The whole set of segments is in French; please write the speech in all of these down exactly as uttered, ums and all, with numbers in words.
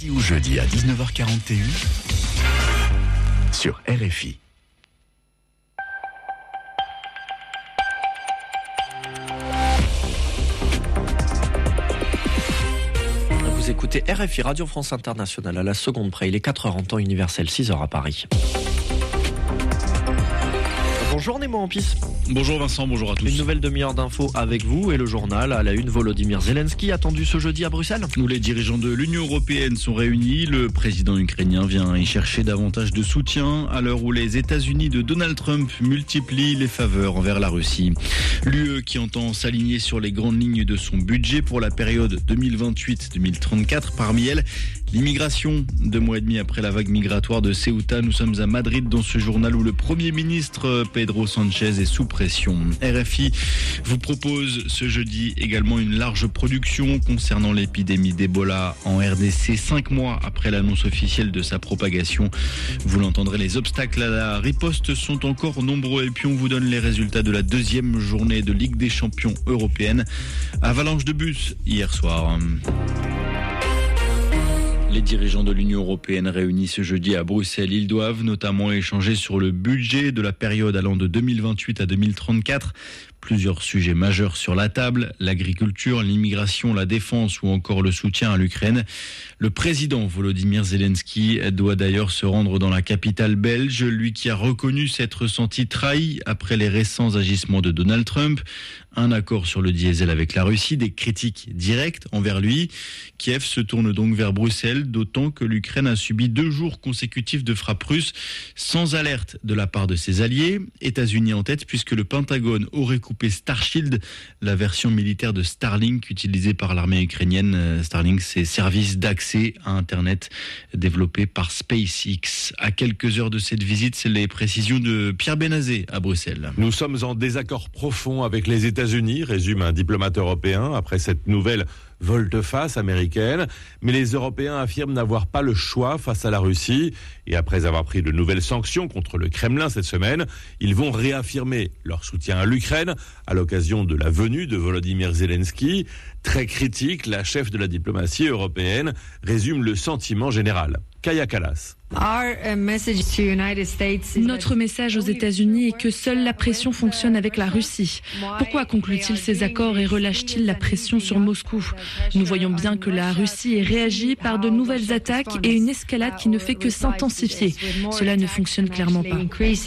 lundi ou jeudi à dix-neuf heures quarante et un sur R F I. Vous écoutez R F I Radio France Internationale à la seconde près. Il est quatre heures en temps universel, six heures à Paris. Bonjour Nemo Ampis. Bonjour Vincent, bonjour à tous. Une nouvelle demi-heure d'infos avec vous et le journal à la une. Volodymyr Zelensky attendu ce jeudi à Bruxelles. Où les dirigeants de l'Union européenne sont réunis. Le président ukrainien vient y chercher davantage de soutien à l'heure où les États-Unis de Donald Trump multiplient les faveurs envers la Russie. L'U E qui entend s'aligner sur les grandes lignes de son budget pour la période deux mille vingt-huit deux mille trente-quatre. Parmi elles, l'immigration. Deux mois et demi après la vague migratoire de Ceuta, nous sommes à Madrid dans ce journal où le Premier ministre Pedro Sánchez est sous pression. R F I vous propose ce jeudi également une large production concernant l'épidémie d'Ebola en R D C, cinq mois après l'annonce officielle de sa propagation. Vous l'entendrez, les obstacles à la riposte sont encore nombreux et puis on vous donne les résultats de la deuxième journée de Ligue des champions européenne. Avalanche de bus hier soir. Les dirigeants de l'Union européenne réunis ce jeudi à Bruxelles, ils doivent notamment échanger sur le budget de la période allant de deux mille vingt-huit à deux mille trente-quatre. Plusieurs sujets majeurs sur la table, l'agriculture, l'immigration, la défense ou encore le soutien à l'Ukraine. Le président Volodymyr Zelensky doit d'ailleurs se rendre dans la capitale belge, lui qui a reconnu s'être senti trahi après les récents agissements de Donald Trump. Un accord sur le diesel avec la Russie, des critiques directes envers lui. Kiev se tourne donc vers Bruxelles, d'autant que l'Ukraine a subi deux jours consécutifs de frappes russes sans alerte de la part de ses alliés. États-Unis en tête puisque le Pentagone aurait coupé Starshield, la version militaire de Starlink utilisée par l'armée ukrainienne. Starlink, c'est service d'accès à Internet développé par SpaceX. À quelques heures de cette visite, c'est les précisions de Pierre Benazet à Bruxelles. Nous sommes en désaccord profond avec les États-Unis, résume un diplomate européen après cette nouvelle volte-face américaine, mais les Européens affirment n'avoir pas le choix face à la Russie. Et après avoir pris de nouvelles sanctions contre le Kremlin cette semaine, ils vont réaffirmer leur soutien à l'Ukraine à l'occasion de la venue de Volodymyr Zelensky. Très critique, la chef de la diplomatie européenne résume le sentiment général. Kaya Kallas. Notre message aux États-Unis est que seule la pression fonctionne avec la Russie. Pourquoi conclut-il ces accords et relâche-t-il la pression sur Moscou ? Nous voyons bien que la Russie ait réagi par de nouvelles attaques et une escalade qui ne fait que s'intensifier. Cela ne fonctionne clairement pas.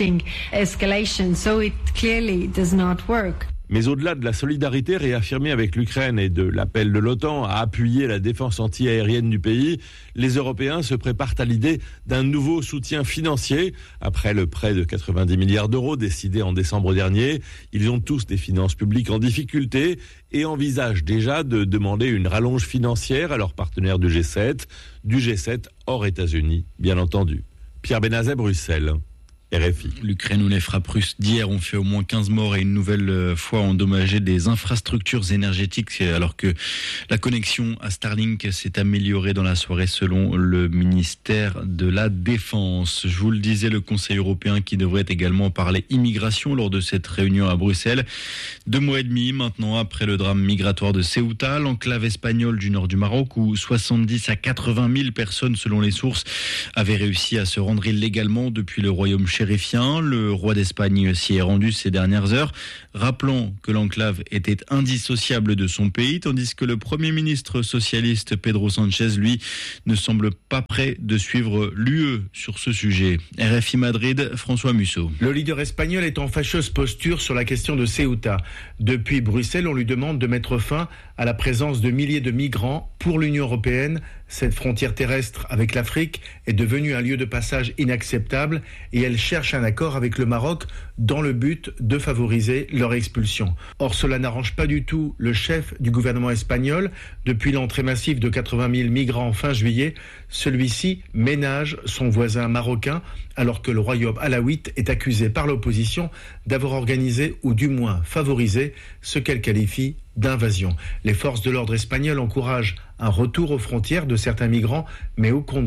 Mais au-delà de la solidarité réaffirmée avec l'Ukraine et de l'appel de l'OTAN à appuyer la défense anti-aérienne du pays, les Européens se préparent à l'idée d'un nouveau soutien financier. Après le prêt de quatre-vingt-dix milliards d'euros décidé en décembre dernier, ils ont tous des finances publiques en difficulté et envisagent déjà de demander une rallonge financière à leurs partenaires du G sept, du G sept hors États-Unis, bien entendu. Pierre Benazet, Bruxelles. R F I. L'Ukraine où les frappes russes d'hier ont fait au moins quinze morts et une nouvelle fois endommagé des infrastructures énergétiques alors que la connexion à Starlink s'est améliorée dans la soirée selon le ministère de la Défense. Je vous le disais, le Conseil européen qui devrait également parler immigration lors de cette réunion à Bruxelles. Deux mois et demi maintenant après le drame migratoire de Ceuta, l'enclave espagnole du nord du Maroc où soixante-dix à quatre-vingt mille personnes selon les sources avaient réussi à se rendre illégalement depuis le royaume chérifien. Le roi d'Espagne s'y est rendu ces dernières heures, rappelant que l'enclave était indissociable de son pays, tandis que le Premier ministre socialiste Pedro Sánchez, lui, ne semble pas prêt de suivre l'U E sur ce sujet. R F I Madrid, François Musso. Le leader espagnol est en fâcheuse posture sur la question de Ceuta. Depuis Bruxelles, on lui demande de mettre fin à la présence de milliers de migrants pour l'Union européenne. Cette frontière terrestre avec l'Afrique est devenue un lieu de passage inacceptable et elle cherche un accord avec le Maroc dans le but de favoriser leur expulsion. Or, cela n'arrange pas du tout le chef du gouvernement espagnol. Depuis l'entrée massive de quatre-vingt mille migrants fin juillet, celui-ci ménage son voisin marocain alors que le royaume alawite est accusé par l'opposition d'avoir organisé ou du moins favorisé ce qu'elle qualifie d'invasion. Les forces de l'ordre espagnoles encouragent un retour aux frontières de certains migrants, mais au compte-gouttes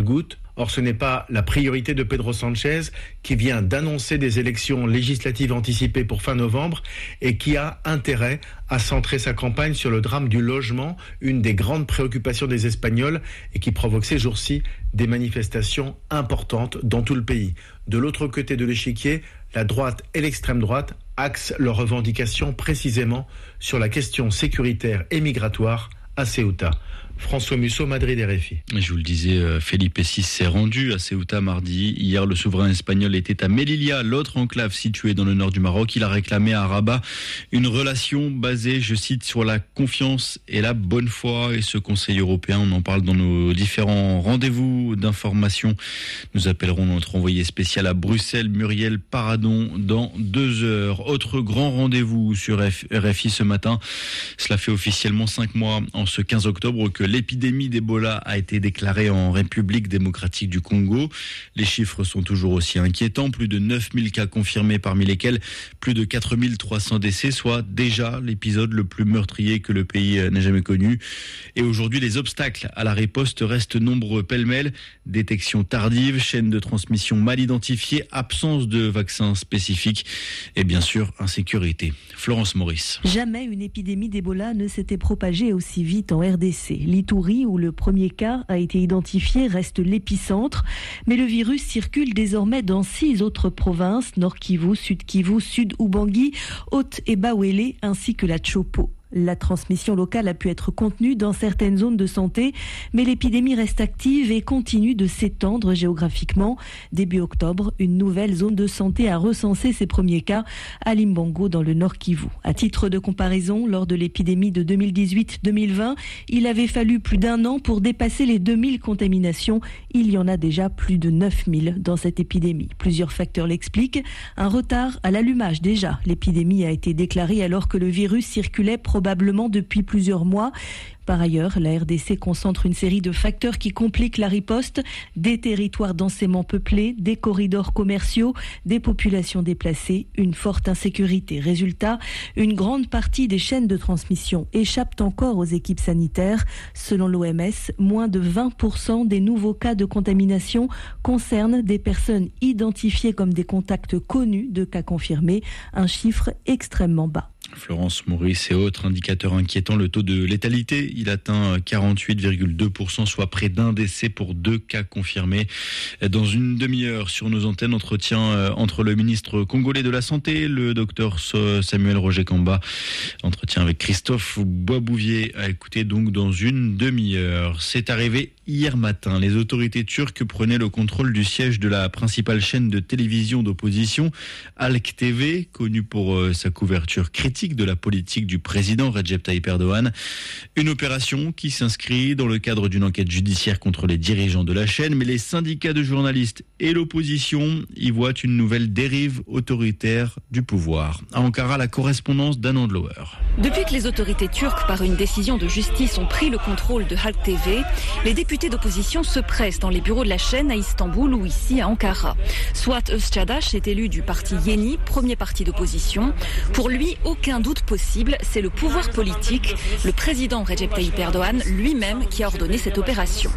Or, ce n'est pas la priorité de Pedro Sanchez, qui vient d'annoncer des élections législatives anticipées pour fin novembre et qui a intérêt à centrer sa campagne sur le drame du logement, une des grandes préoccupations des Espagnols et qui provoque ces jours-ci des manifestations importantes dans tout le pays. De l'autre côté de l'échiquier, la droite et l'extrême droite axent leurs revendications précisément sur la question sécuritaire et migratoire à Ceuta. François Musso, Madrid, R F I. Je vous le disais, Felipe six s'est rendu à Ceuta mardi. Hier, le souverain espagnol était à Melilla, l'autre enclave située dans le nord du Maroc. Il a réclamé à Rabat une relation basée, je cite, sur la confiance et la bonne foi. Et ce Conseil européen, on en parle dans nos différents rendez-vous d'information. Nous appellerons notre envoyé spécial à Bruxelles, Muriel Paradon, dans deux heures. Autre grand rendez-vous sur R F I ce matin. Cela fait officiellement cinq mois, en ce quinze octobre, que l'épidémie d'Ebola a été déclarée en République démocratique du Congo. Les chiffres sont toujours aussi inquiétants. Plus de neuf mille cas confirmés, parmi lesquels plus de quatre mille trois cents décès, soit déjà l'épisode le plus meurtrier que le pays n'ait jamais connu. Et aujourd'hui, les obstacles à la riposte restent nombreux pêle-mêle. Détection tardive, chaîne de transmission mal identifiée, absence de vaccins spécifiques et bien sûr insécurité. Florence Maurice. Jamais une épidémie d'Ebola ne s'était propagée aussi vite en R D C. L'Ituri, où le premier cas a été identifié, reste l'épicentre. Mais le virus circule désormais dans six autres provinces, Nord Kivu, Sud Kivu, Sud Ubangi, Haute et Bawele, ainsi que la Chopo. La transmission locale a pu être contenue dans certaines zones de santé, mais l'épidémie reste active et continue de s'étendre géographiquement. Début octobre, une nouvelle zone de santé a recensé ses premiers cas à Limbango, dans le Nord Kivu. À titre de comparaison, lors de l'épidémie de deux mille dix-huit deux mille vingt, il avait fallu plus d'un an pour dépasser les deux mille contaminations. Il y en a déjà plus de neuf mille dans cette épidémie. Plusieurs facteurs l'expliquent. Un retard à l'allumage déjà. L'épidémie a été déclarée alors que le virus circulait probablement probablement depuis plusieurs mois. Par ailleurs, la R D C concentre une série de facteurs qui compliquent la riposte, des territoires densément peuplés, des corridors commerciaux, des populations déplacées, une forte insécurité. Résultat, une grande partie des chaînes de transmission échappent encore aux équipes sanitaires. Selon l'O M S, moins de vingt pour cent des nouveaux cas de contamination concernent des personnes identifiées comme des contacts connus de cas confirmés, un chiffre extrêmement bas. Florence Maurice et autres indicateurs inquiétants, le taux de létalité, il atteint quarante-huit virgule deux pour cent, soit près d'un décès pour deux cas confirmés. Dans une demi-heure sur nos antennes, entretien entre le ministre congolais de la Santé, le docteur Samuel Roger Kamba, entretien avec Christophe Boisbouvier, à écouter donc dans une demi-heure. C'est arrivé hier matin. Les autorités turques prenaient le contrôle du siège de la principale chaîne de télévision d'opposition, Halk T V, connue pour sa couverture critique de la politique du président Recep Tayyip Erdogan. Une opération qui s'inscrit dans le cadre d'une enquête judiciaire contre les dirigeants de la chaîne, mais les syndicats de journalistes et l'opposition y voient une nouvelle dérive autoritaire du pouvoir. À Ankara, la correspondance d'Anand Lower. Depuis que les autorités turques, par une décision de justice, ont pris le contrôle de Halk T V, les députés d'opposition se pressent dans les bureaux de la chaîne à Istanbul ou ici à Ankara. Suat Özçadaş est élu du parti Yeni, premier parti d'opposition. Pour lui, aucun doute possible, c'est le pouvoir politique, le président Recep Tayyip Erdogan lui-même qui a ordonné cette opération.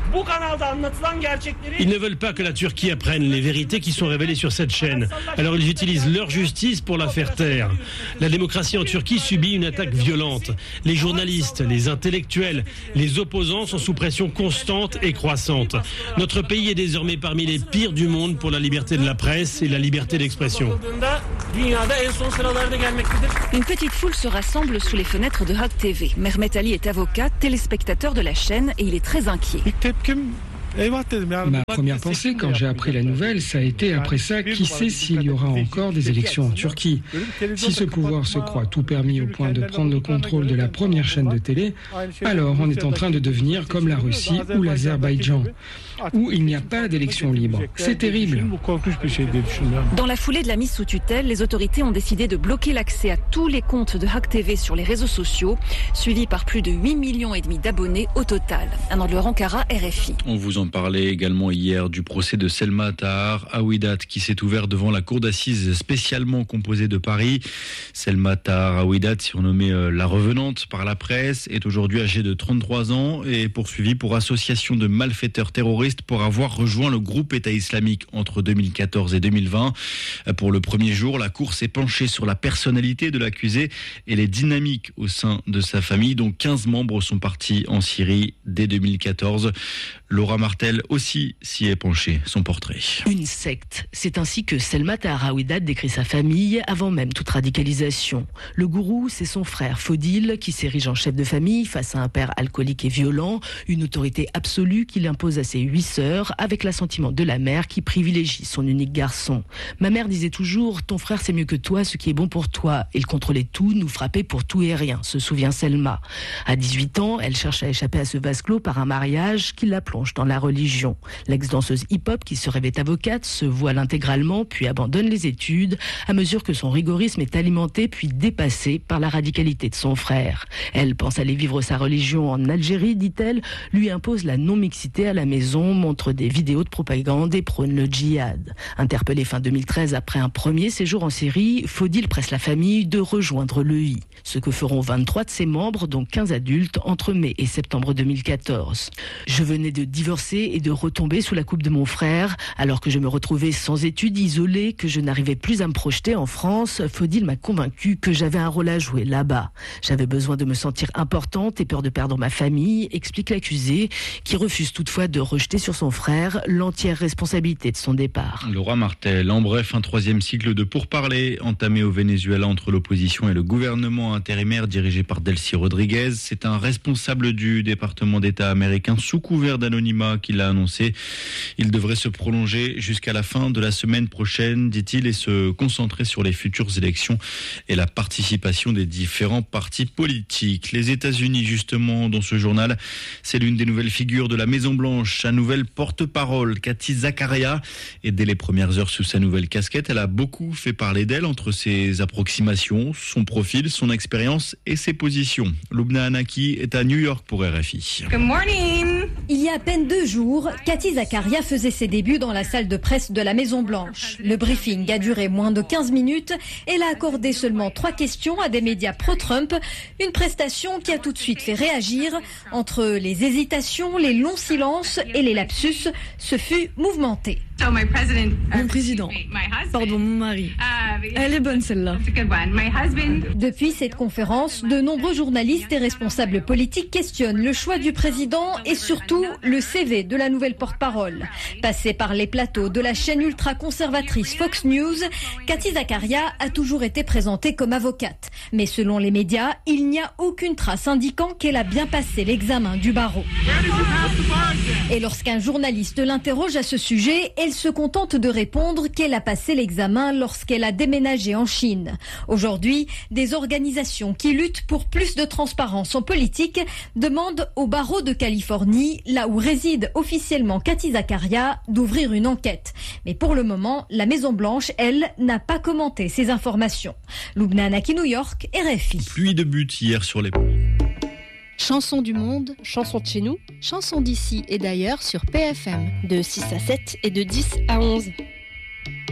Ils ne veulent pas que la Turquie apprenne les vérités qui sont révélées sur cette chaîne. Alors ils utilisent leur justice pour la faire taire. La démocratie en Turquie subit une attaque violente. Les journalistes, les intellectuels, les opposants sont sous pression constante et croissante. Notre pays est désormais parmi les pires du monde pour la liberté de la presse et la liberté d'expression. Une petite foule se rassemble sous les fenêtres de Halk T V. Mehmet Ali est avocat, téléspectateur de la chaîne et il est très inquiet. Ma première pensée quand j'ai appris la nouvelle, ça a été après ça, qui sait s'il y aura encore des élections en Turquie. Si ce pouvoir se croit tout permis au point de prendre le contrôle de la première chaîne de télé, alors on est en train de devenir comme la Russie ou l'Azerbaïdjan, où il n'y a pas d'élection libre. C'est terrible. Dans la foulée de la mise sous tutelle, les autorités ont décidé de bloquer l'accès à tous les comptes de Halk T V sur les réseaux sociaux, suivis par plus de huit millions et demi d'abonnés au total. Anand Lower, Ankara, R F I. On vous en parlait également hier du procès de Selma Tahar Aouidat qui s'est ouvert devant la cour d'assises spécialement composée de Paris. Selma Tahar Aouidat, surnommée la revenante par la presse, est aujourd'hui âgée de trente-trois ans et est poursuivie pour association de malfaiteurs terroristes pour avoir rejoint le groupe État islamique entre deux mille quatorze et deux mille vingt. Pour le premier jour, la cour s'est penchée sur la personnalité de l'accusé et les dynamiques au sein de sa famille, dont quinze membres sont partis en Syrie dès deux mille quatorze. Laura Martel aussi s'y est penchée. Son portrait. Une secte. C'est ainsi que Selma Tahar Aouidat décrit sa famille avant même toute radicalisation. Le gourou, c'est son frère Fodil qui s'érige en chef de famille face à un père alcoolique et violent, une autorité absolue qu'il impose à ses huit sœurs avec l'assentiment de la mère qui privilégie son unique garçon. Ma mère disait toujours « Ton frère c'est mieux que toi, ce qui est bon pour toi ». Il contrôlait tout, nous frappait pour tout et rien, se souvient Selma. À dix-huit ans, elle cherche à échapper à ce vase clos par un mariage qui la plonge dans la religion. L'ex-danseuse hip-hop qui se rêvait avocate se voile intégralement puis abandonne les études à mesure que son rigorisme est alimenté puis dépassé par la radicalité de son frère. Elle pense aller vivre sa religion en Algérie, dit-elle, lui impose la non-mixité à la maison, montre des vidéos de propagande et prône le djihad. Interpellé fin deux mille treize après un premier séjour en Syrie, Fodil presse la famille de rejoindre l'E I. Ce que feront vingt-trois de ses membres, dont quinze adultes, entre mai et septembre deux mille quatorze. Je venais de divorcer et de retomber sous la coupe de mon frère, alors que je me retrouvais sans études, isolée, que je n'arrivais plus à me projeter en France. Fodil m'a convaincu que j'avais un rôle à jouer là-bas. J'avais besoin de me sentir importante et peur de perdre ma famille, explique l'accusé, qui refuse toutefois de rejeter sur son frère l'entière responsabilité de son départ. Laura Martel, en bref, un troisième cycle de pourparlers entamé au Venezuela entre l'opposition et le gouvernement intérimaire dirigé par Delcy Rodriguez. C'est un responsable du département d'État américain sous couvert d'anonymat qui l'a annoncé. Il devrait se prolonger jusqu'à la fin de la semaine prochaine, dit-il, et se concentrer sur les futures élections et la participation des différents partis politiques. Les États-Unis, justement, dans ce journal, c'est l'une des nouvelles figures de la Maison-Blanche, sa nouvelle porte-parole, Kathy Zakaria. Et dès les premières heures sous sa nouvelle casquette, elle a beaucoup fait parler d'elle entre ses approximations, son profil, son expérience et ses positions. Lubna Anaki est à New York pour R F I. Good morning. Il y a à peine deux jours, Kathy Zakaria faisait ses débuts dans la salle de presse de la Maison-Blanche. Le briefing a duré moins de quinze minutes. Elle a accordé seulement trois questions à des médias pro-Trump. Une prestation qui a tout de suite fait réagir. Entre les hésitations, les longs silences et les lapsus, ce fut mouvementé. Mon président, pardon, mon mari. Elle est bonne celle-là. Depuis cette conférence, de nombreux journalistes et responsables politiques questionnent le choix du président et surtout le C V de la nouvelle porte-parole. Passée par les plateaux de la chaîne ultra-conservatrice Fox News, Kathy Zakaria a toujours été présentée comme avocate. Mais selon les médias, il n'y a aucune trace indiquant qu'elle a bien passé l'examen du barreau. Et lorsqu'un journaliste l'interroge à ce sujet, elle se contente de répondre qu'elle a passé l'examen lorsqu'elle a déménagé en Chine. Aujourd'hui, des organisations qui luttent pour plus de transparence en politique demandent au barreau de Californie, là où réside officiellement Kathy Zakaria, d'ouvrir une enquête. Mais pour le moment, la Maison-Blanche, elle, n'a pas commenté ces informations. Lubna Anaki, New York, R F I. Pluie de buts hier sur les... Chansons du monde, chansons de chez nous, chansons d'ici et d'ailleurs sur P F M, de six à sept et de dix à onze.